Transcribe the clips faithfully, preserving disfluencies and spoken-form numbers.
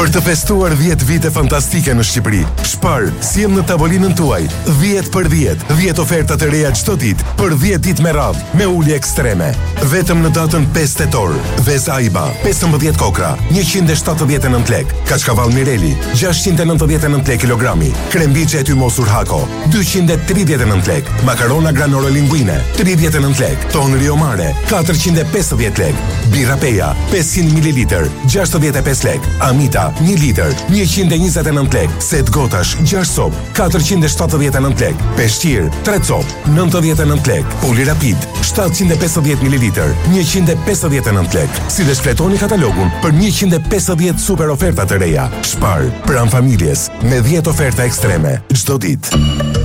Për të festuar dhjetë vite fantastike në Shqipëri, Spar sjell në tavolinën tuaj dhjetë për dhjetë, dhjetë oferta të reja çdo ditë për dhjetë ditë me radhë, me ulje ekstreme. Vetëm në datën pesë tetor, vezë Aiba, pesëmbëdhjetë kokra, njëqind e shtatëdhjetë e nëntë lekë, kaçkavall Mireli, gjashtëqind e nëntëdhjetë e nëntë lekë kilogrami, krembiçe e tymosur Hako, dyqind e tridhjetë e nëntë lekë, makarona granore linguine, tridhjetë e nëntë lekë, ton Rio Mare, katërqind e pesëdhjetë lekë, birra Peja, pesëqind mililitër, gjashtëdhjetë e pesë lekë, Amita një litër, njëqind e njëzet e nëntë lekë, set gotash, gjashtë copë, katërqind e shtatëdhjetë e nëntë lekë, peshqir, tre copë, nëntëdhjetë e nëntë lekë, Puli Rapid, shtatëqind e pesëdhjetë mililitër, njëqind e pesëdhjetë e nëntë lekë. Si dhe shfletoni katalogun për njëqind e pesëdhjetë super oferta të reja. Spar, pranë familjes, me dhjetë oferta ekstreme, çdo ditë.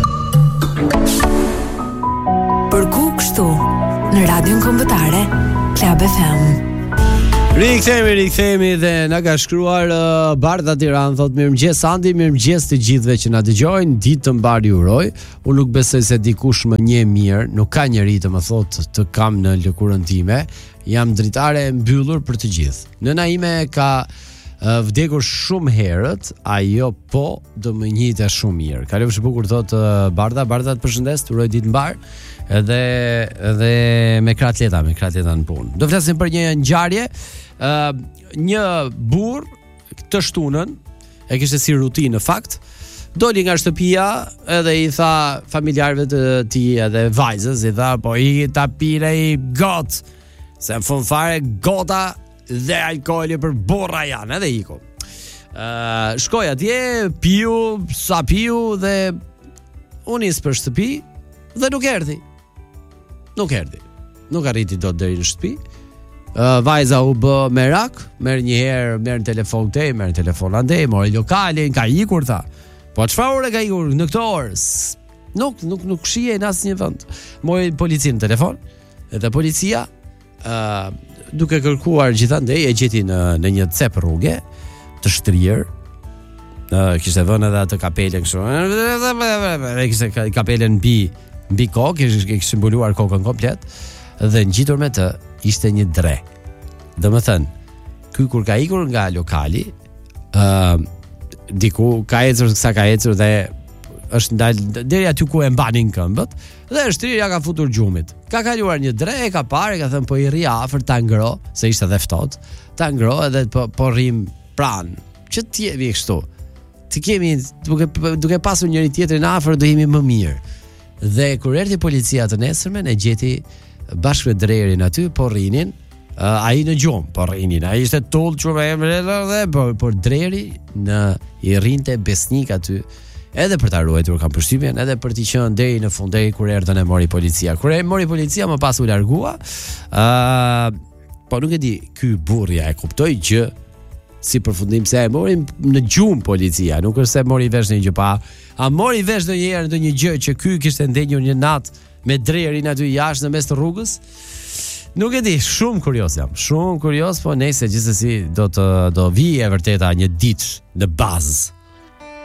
Përku kështu, në radion kombëtare, Klab F M. Rikthehemi, rikthehemi dhe na ka shkruar uh, Barda Tiran, thot mirëmëngjes Andi, mirëmëngjes të gjithëve që na dëgjojnë, ditë të mbar ju uroj. Unë nuk besoj se dikush më njeh mirë, nuk ka njeri të më thot të kam në lëkurën time. Jam dritare e mbyllur për të gjithë. Nëna ime ka uh, vdekur shumë herët, ajo po do më njihte shumë mirë. Kalofsh bukur thot uh, Barda, Barda të përshëndes, të uroj ditë mbar. Edhe edhe me kratleta, me kratleta në punë. Do flasim për një ngjarje. Uh, një burr të shtunën e kishte si rutinë në fakt, doli nga shtëpia edhe i tha familjarëve të tij edhe vajzës, i tha po i ta pirej got, se në fund fare gota dhe alkooli për burra janë, edhe iku. Uh, shkoi atje, piu, sa piu dhe u nis për shtëpi dhe nuk erdhi. Nuk erdhi. Nuk arriti dot deri në shtëpi. Uh, vajza u bë merak, merr një herë, merr në telefon te, merr në telefon ande, mori lokalin, ka ikur tha. Po çfarë ore ka ikur në këtë orë? Nuk nuk nuk shihej në asnjë vend. Mori policinë në telefon, edhe policia uh, duke kërkuar gjithandej e gjeti në në një cep rruge të shtrirë. Uh, kishte vënë edhe atë kapelen kështu. Kishte kapelen mbi mbi kokë, kishte mbuluar kokën komplet dhe ngjitur me të ishte një dre. Dhe më thënë, ky kur ka ikur nga lokali, uh, diku ka ecur sa ka ecur dhe është ndalë deri aty ku e mbanin këmbët, dhe shtrirja ka futur gjumit. Ka kaluar një dre, e ka parë, ka thënë po i rri afër ta ngro, se ishte dhe ftohtë, ta ngro edhe po, po rrim pranë. Që të jemi kështu. Të kemi duke duke pasur njëri tjetrin afër do jemi më mirë. Dhe kur erdhi policia të nesërmen e gjeti bashkë me drerin aty, po rrinin, uh, ai në gjumë, po rrinin, ai ishte tull çume dhe por, por dreri në i rrinte besnik aty, edhe për ta ruajtur kam përshtypjen, edhe për t'i qenë deri në fund, deri kur erdhën e mori policia. Kur e mori policia më pas u largua, uh, po nuk e di, ky burrja e kuptoi që si përfundim se e mori në gjumë policia, nuk është se mori vesh në një gjë, pa a mori vesh në një herë në një gjë që ky kishte ndenjur një natë me drerin aty jashtë në mes të rrugës. Nuk e di, shumë kurioz jam, shumë kurioz, po nejse gjithsesi do të do vijë e vërteta një ditë në bazë.